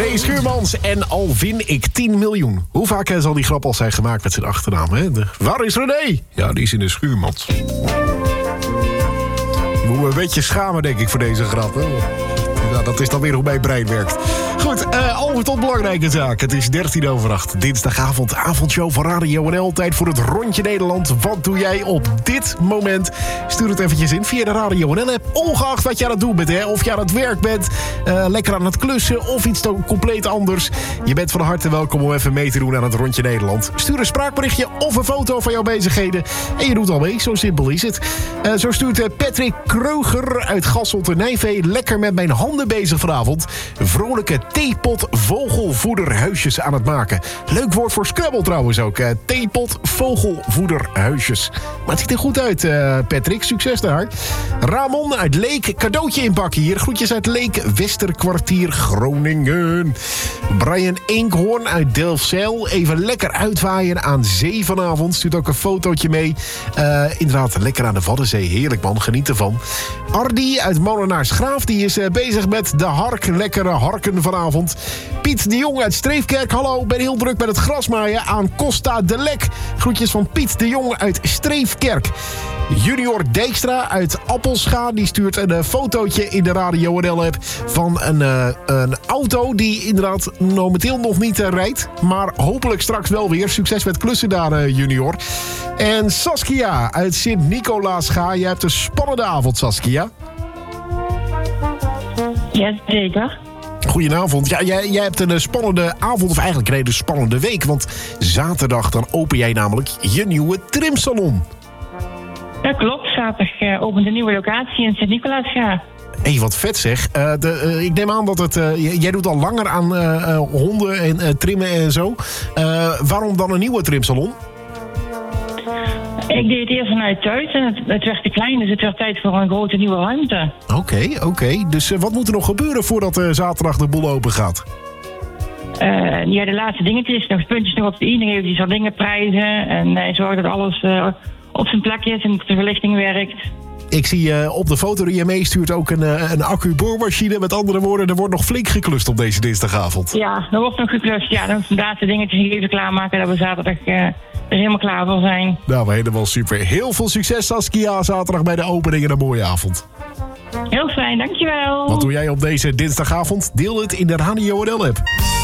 René Schuurmans en al win ik 10 miljoen. Hoe vaak zal die grap al zijn gemaakt met zijn achternaam, hè? Waar is René? Ja, die is in de Schuurmans. Ik moet me een beetje schamen, denk ik, voor deze grap, hè? Nou, dat is dan weer hoe mijn brein werkt. Goed, over tot belangrijke zaken. Het is 7:13. Dinsdagavond, avondshow van Radio NL. Tijd voor het Rondje Nederland. Wat doe jij op dit moment? Stuur het eventjes in via de Radio NL-app. Ongeacht wat je aan het doen bent, hè. Of je aan het werk bent, lekker aan het klussen of iets compleet anders. Je bent van harte welkom om even mee te doen aan het Rondje Nederland. Stuur een spraakberichtje of een foto van jouw bezigheden. En je doet al mee, zo simpel is het. Zo stuurt Patrick Kreuger uit Gasselte-Nijvee lekker met mijn handen bezig vanavond. Vrolijke theepot vogelvoederhuisjes aan het maken. Leuk woord voor Scrabble trouwens ook. Theepot vogelvoederhuisjes. Maar het ziet er goed uit, Patrick. Succes daar. Ramon uit Leek. Cadeautje inpakken hier. Groetjes uit Leek. Westerkwartier Groningen. Brian Enkhoorn uit Delfzijl. Even lekker uitwaaien aan zee vanavond. Stuurt ook een fotootje mee. Inderdaad, lekker aan de Waddenzee. Heerlijk man, geniet ervan. Ardi uit Molenaarsgraaf. Die is bezig met de hark. Lekkere harken vanavond. Piet de Jong uit Streefkerk. Hallo, ben heel druk met het grasmaaien aan Costa de Lek. Groetjes van Piet de Jong uit Streefkerk. Junior Dijkstra uit Appelscha. Die stuurt een fotootje in de Radio NL-app van een auto die inderdaad momenteel nog niet rijdt. Maar hopelijk straks wel weer. Succes met klussen daar, Junior. En Saskia uit Sint-Nicolaasga. Jij hebt een spannende avond, Saskia. Ja, zeker. Goedenavond. Ja, jij hebt een spannende avond, of eigenlijk een hele spannende week. Want zaterdag dan open jij namelijk je nieuwe trimsalon. Dat klopt. Zaterdag opent een nieuwe locatie in Sint-Nicolaasga. Hé, wat vet zeg. Ik neem aan dat het... jij doet al langer aan honden en trimmen en zo. Waarom dan een nieuwe trimsalon? Ik deed het eerst vanuit thuis en het werd te klein, dus het werd tijd voor een grote nieuwe ruimte. Oké. Dus wat moet er nog gebeuren voordat zaterdag de boel open gaat? Ja, de laatste dingetjes, nog puntjes nog op de i, dan geven die zo dingen prijzen en zorg dat alles op zijn plek is en de verlichting werkt. Ik zie op de foto die je meestuurt ook een accu-boormachine. Met andere woorden, er wordt nog flink geklust op deze dinsdagavond. Ja, er wordt nog geklust. Ja, dan de laatste dingetjes even klaarmaken dat we zaterdag er helemaal klaar voor zijn. Nou, helemaal super. Heel veel succes, Saskia, zaterdag bij de opening en een mooie avond. Heel fijn, dankjewel. Wat doe jij op deze dinsdagavond? Deel het in de Radio NL-app.